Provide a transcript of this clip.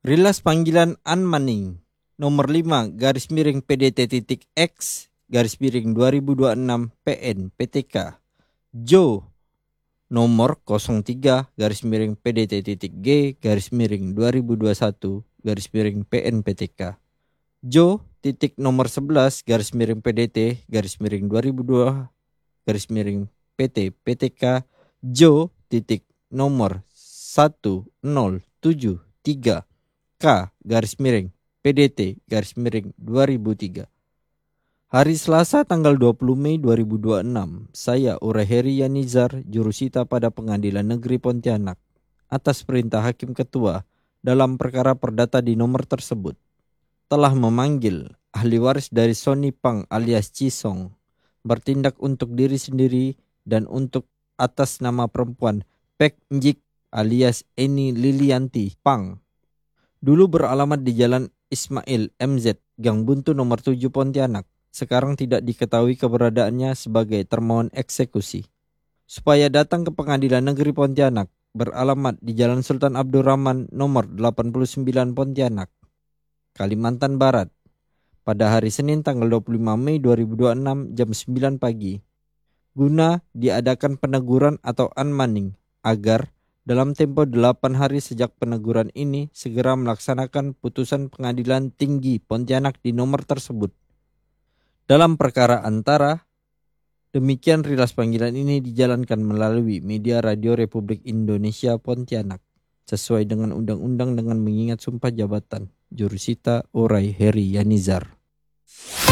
Rilas panggilan An Maning nomor 5 garis miring PDT.X garis miring 2026 PN PTK. Jo nomor 03 garis miring PDT.G garis miring 2021 garis miring PN PTK. Jo titik nomor 11 garis miring PDT garis miring 2002 garis miring PT PTK. Jo titik nomor 1073 K garis miring PDT garis miring 2003. Hari Selasa tanggal 20 Mei 2026, saya Uraheri Yanizar, jurusita pada Pengadilan Negeri Pontianak, atas perintah Hakim Ketua dalam perkara perdata di nomor tersebut, telah memanggil ahli waris dari Sony Pang alias Cisong bertindak untuk diri sendiri dan untuk atas nama perempuan Pek Njik alias Eni Lilianti Pang. Dulu beralamat di Jalan Ismail MZ, Gang Buntu nomor 7 Pontianak. Sekarang tidak diketahui keberadaannya sebagai termohon eksekusi. Supaya datang ke Pengadilan Negeri Pontianak, beralamat di Jalan Sultan Abdurrahman nomor 89 Pontianak, Kalimantan Barat, pada hari Senin tanggal 25 Mei 2026 jam 9 pagi, guna diadakan peneguran atau unmanning agar dalam tempo 8 hari sejak peneguran ini segera melaksanakan putusan Pengadilan Tinggi Pontianak di nomor tersebut. Dalam perkara antara, demikian rilas panggilan ini dijalankan melalui media Radio Republik Indonesia Pontianak, sesuai dengan undang-undang dengan mengingat sumpah jabatan. Jurusita Uraheri Yanizar.